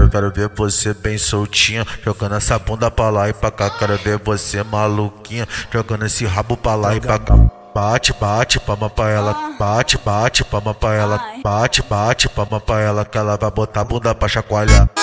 quero ver você bem soltinha, jogando essa bunda pra lá e pra cá. Quero ver você maluquinha, jogando esse rabo pra lá e pra cá. Bate, bate, palma pra ela, bate, bate, palma pra ela, bate, bate, palma pra ela, que ela vai botar a bunda pra chacoalhar.